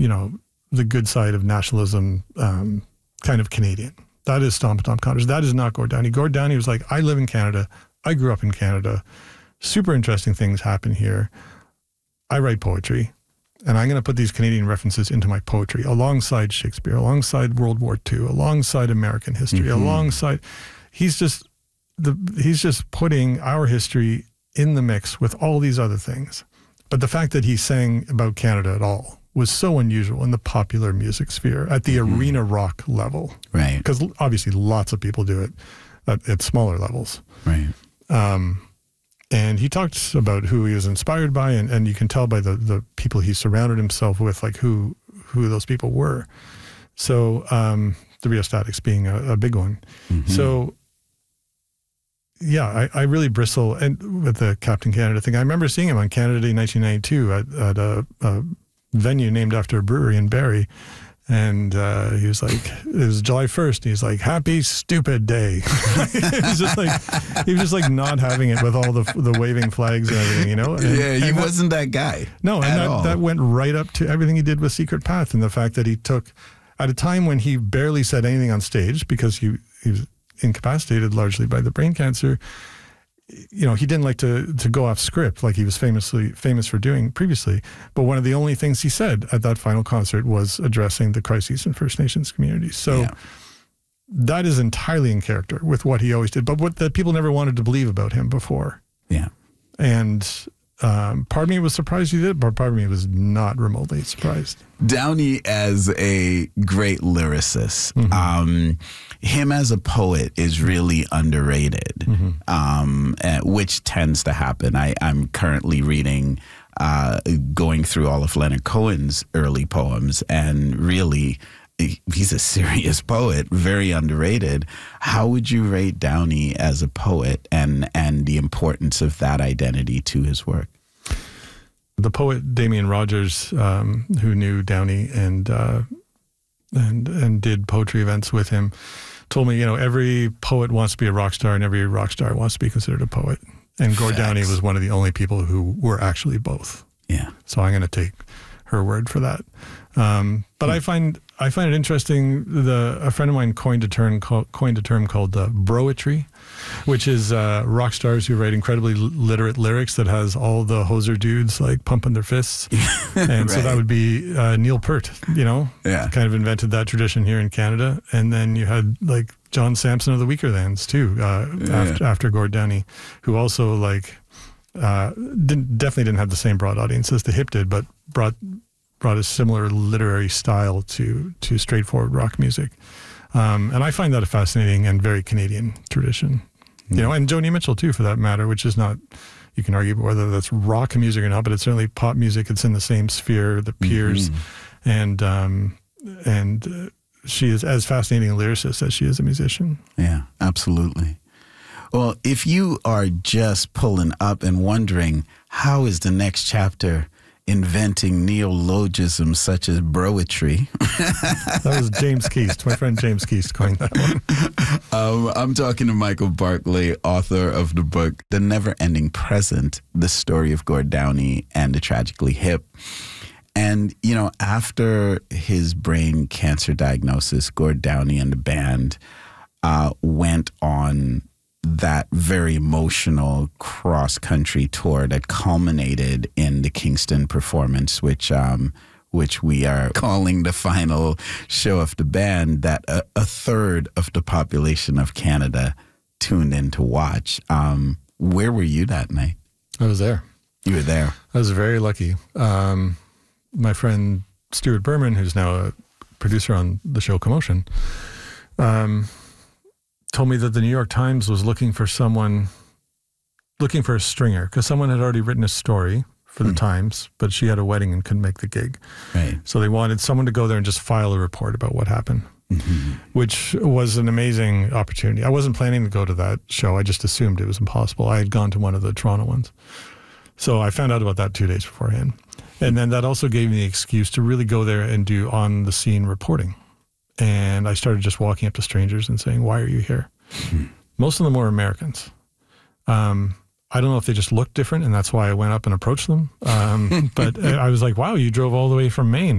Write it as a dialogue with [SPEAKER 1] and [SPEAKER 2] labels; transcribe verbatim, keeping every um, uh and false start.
[SPEAKER 1] you know, the good side of nationalism, um, kind of Canadian. That is Stomp Stomp Connor's. That is not Gord Downie. Gord Downie was like, I live in Canada. I grew up in Canada. Super interesting things happen here. I write poetry, and I'm going to put these Canadian references into my poetry alongside Shakespeare, alongside World War Two, alongside American history, mm-hmm. alongside. He's just the he's just putting our history in the mix with all these other things. But the fact that he sang about Canada at all was so unusual in the popular music sphere at the mm-hmm. arena rock level.
[SPEAKER 2] Right.
[SPEAKER 1] Because obviously lots of people do it at, at smaller levels.
[SPEAKER 2] Right.
[SPEAKER 1] Um, and he talked about who he was inspired by, and, and you can tell by the, the people he surrounded himself with, like who who those people were. So um, the Rheostatics being a, a big one. Mm-hmm. So yeah, I, I really bristle and with the Captain Canada thing. I remember seeing him on Canada Day nineteen ninety-two at, at a, a venue named after a brewery in Barrie. And uh, he was like, it was July first. He's like, happy stupid day. It was just like, he was just like not having it with all the the waving flags and everything, you know? And,
[SPEAKER 2] yeah, he
[SPEAKER 1] and
[SPEAKER 2] wasn't that, that guy.
[SPEAKER 1] No, and that, that went right up to everything he did with Secret Path, and the fact that he took, at a time when he barely said anything on stage because he, he was incapacitated largely by the brain cancer, you know, he didn't like to to go off script like he was famously famous for doing previously. But one of the only things he said at that final concert was addressing the crises in First Nations communities. So yeah. that is entirely in character with what he always did, but what that people never wanted to believe about him before.
[SPEAKER 2] Yeah.
[SPEAKER 1] And um, part of me was surprised he did, but part of me was not remotely surprised.
[SPEAKER 2] Downie as a great lyricist, mm-hmm. um, him as a poet is really underrated, mm-hmm. um, which tends to happen. I, I'm currently reading, uh, going through all of Leonard Cohen's early poems, and really, he's a serious poet, very underrated. How would you rate Downie as a poet, and, and the importance of that identity to his work?
[SPEAKER 1] The poet Damien Rogers, um, who knew Downie and uh, and and did poetry events with him, told me, you know, every poet wants to be a rock star, and every rock star wants to be considered a poet. And Gord Downie was one of the only people who were actually both.
[SPEAKER 2] Yeah.
[SPEAKER 1] So I'm going to take her word for that. Um, but hmm. I find I find it interesting. The a friend of mine coined a term called, coined a term called uh, broetry, which is uh, rock stars who write incredibly literate lyrics that has all the hoser dudes like pumping their fists. And right. so that would be uh, Neil Peart, you know,
[SPEAKER 2] yeah.
[SPEAKER 1] kind of invented that tradition here in Canada. And then you had like John Sampson of the Weakerthans too, uh, yeah. after, after Gord Downie, who also like uh, didn't, definitely didn't have the same broad audience as the Hip did, but brought brought a similar literary style to to straightforward rock music. Um, and I find that a fascinating and very Canadian tradition. Mm. You know, and Joni Mitchell too, for that matter, which is not, you can argue whether that's rock music or not, but it's certainly pop music. It's in the same sphere, the peers. Mm-hmm. And, um, and uh, she is as fascinating a lyricist as she is a musician.
[SPEAKER 2] Yeah, absolutely. Well, if you are just pulling up and wondering, how is the next chapter inventing neologisms such as broetry?
[SPEAKER 1] That was James Keast, my friend James Keast coined that one.
[SPEAKER 2] Um, I'm talking to Michael Barclay, author of the book, The Never-Ending Present, The Story of Gord Downie and the Tragically Hip. And, you know, after his brain cancer diagnosis, Gord Downie and the band uh, went on that very emotional cross-country tour that culminated in the Kingston performance, which um, which we are calling the final show of the band, that a, a third of the population of Canada tuned in to watch. Um, where were you that night?
[SPEAKER 1] I was there.
[SPEAKER 2] You were there.
[SPEAKER 1] I was very lucky. Um, my friend Stuart Berman, who's now a producer on the show Commotion, um, told me that the New York Times was looking for someone, looking for a stringer, because someone had already written a story for the mm. Times, but she had a wedding and couldn't make the gig.
[SPEAKER 2] Right.
[SPEAKER 1] So they wanted someone to go there and just file a report about what happened,
[SPEAKER 2] mm-hmm.
[SPEAKER 1] which was an amazing opportunity. I wasn't planning to go to that show. I just assumed it was impossible. I had gone to one of the Toronto ones. So I found out about that two days beforehand. And then that also gave me the excuse to really go there and do on-the-scene reporting. And I started just walking up to strangers and saying, why are you here? Mm-hmm. Most of them were Americans. Um, I don't know if they just looked different, and that's why I went up and approached them. Um, but I was like, wow, you drove all the way from Maine.